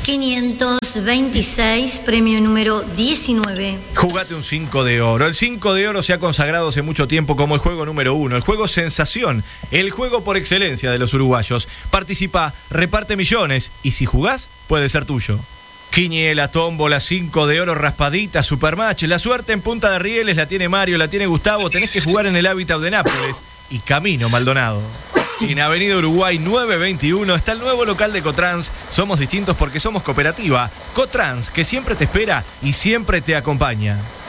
526, premio número 19. Jugate un 5 de oro. El 5 de oro se ha consagrado hace mucho tiempo como el juego número 1, el juego sensación, el juego por excelencia de los uruguayos. Participa, reparte millones y si jugás, puede ser tuyo. Quiniela, tómbola, 5 de oro, raspadita, supermatch. La suerte en Punta de Rieles la tiene Mario, la tiene Gustavo. Tenés que jugar en el Hábitat de Nápoles y Camino Maldonado. En Avenida Uruguay 921 está el nuevo local de Cotrans. Somos distintos porque somos cooperativa. Cotrans, que siempre te espera y siempre te acompaña.